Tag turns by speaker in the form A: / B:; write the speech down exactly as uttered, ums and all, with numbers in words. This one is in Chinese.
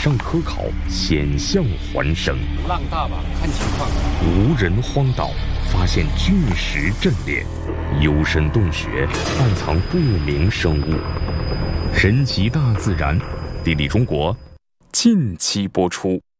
A: 上科考，险象环生。
B: 浪大吧，看情况。
A: 无人荒岛发现巨石阵列，幽深洞穴暗藏不明生物。神奇大自然，地理中国，近期播出。